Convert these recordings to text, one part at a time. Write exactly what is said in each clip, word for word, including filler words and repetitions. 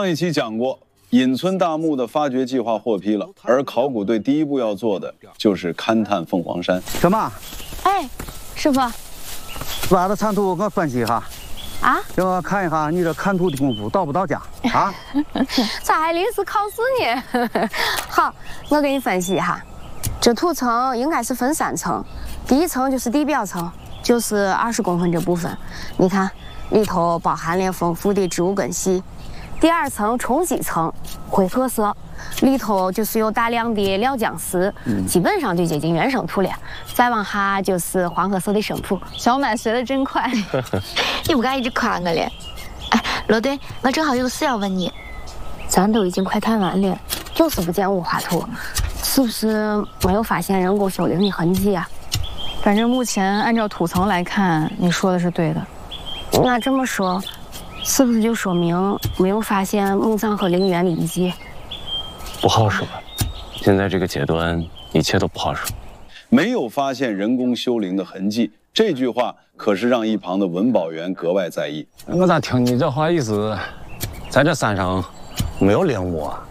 上一期讲过，隐村大墓的发掘计划获批了，而考古队第一步要做的就是勘探凤凰山。 小马， 哎，师傅， 把这参图给我分析一下。 啊？ 让我看一下你这看图的功夫到不到家啊？ 咋还临时考试呢？好，我给你分析一下，这土层应该是分三层，第一层就是地表层，就是二十公分这部分，你看里头包含了丰富的植物根系。第二层冲积层，灰褐色，里头就是有大量的料浆石，嗯、基本上就接近原生土了。再往下就是黄褐色的生土。 小满学得真快， 你不敢一直夸我嘞？哎，罗队，我正好有事要问你。 咱都已经快探完了，就是不见五花图，是不是没有发现人工修陵的痕迹啊？ 反正目前按照土层来看，你说的是对的。 那这么说，是不是就说明没有发现墓葬和陵园的遗迹？ 不好说，现在这个阶段一切都不好说。 没有发现人工修陵的痕迹，这句话可是让一旁的文保员格外在意。 我咋听你这话意思，在这山上没有陵墓啊？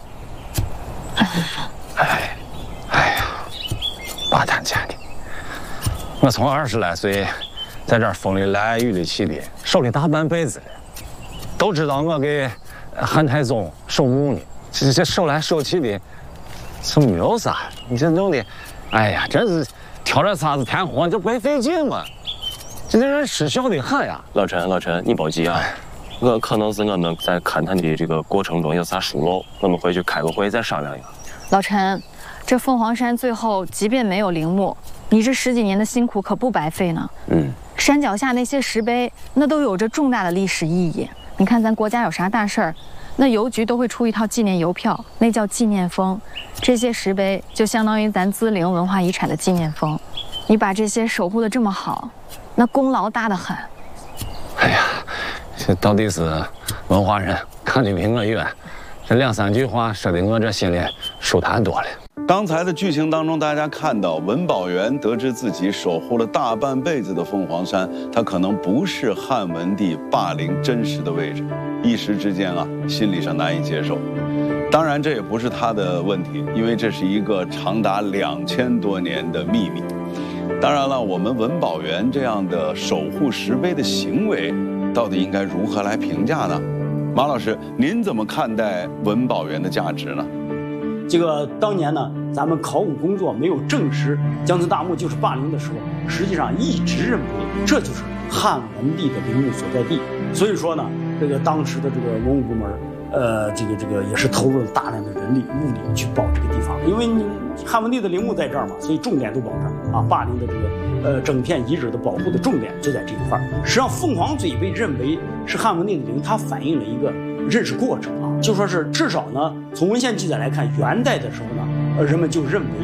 哎，哎呀，八谈钱的，我从二十来岁在这儿风里来雨里去的，守了大半辈子了，都知道我给汉太宗守墓呢，这这守来守去的，这没有啥，你这弄的。哎呀，真是挑这啥子天活，你这不会费劲吗？这让人失效的很呀！ 老陈，老陈，你别急啊，我可能是我们在勘探的这个过程中有啥疏漏，我们回去开个会再商量一下。 老陈，这凤凰山最后即便没有陵墓，你这十几年的辛苦可不白费呢。嗯，山脚下那些石碑，那都有着重大的历史意义。你看咱国家有啥大事儿，那邮局都会出一套纪念邮票，那叫纪念封。这些石碑就相当于咱资陵文化遗产的纪念封。你把这些守护得这么好，那功劳大得很。 哎呀，这到底是文化人看得比我远，这两三句话说的我这心里舒坦多了。 刚才的剧情当中，大家看到文保员得知自己守护了大半辈子的凤凰山，它可能不是汉文帝霸陵真实的位置，一时之间啊，心理上难以接受。当然，这也不是他的问题，因为这是一个长达两千多年的秘密。当然了，我们文保员这样的守护石碑的行为，到底应该如何来评价呢？马老师，您怎么看待文保员的价值呢？ 这个当年呢，咱们考古工作没有证实江村大墓就是霸陵的时候，实际上一直认为这就是汉文帝的陵墓所在地。所以说呢，这个当时的这个文物部门，呃，这个这个也是投入了大量的人力物力去保这个地方，因为你汉文帝的陵墓在这儿嘛，所以重点都保这儿啊。霸陵的这个呃整片遗址的保护的重点就在这一块儿。实际上，凤凰嘴被认为是汉文帝的陵，它反映了一个认识过程啊，就说是至少呢，从文献记载来看，元代的时候呢，呃，人们就认为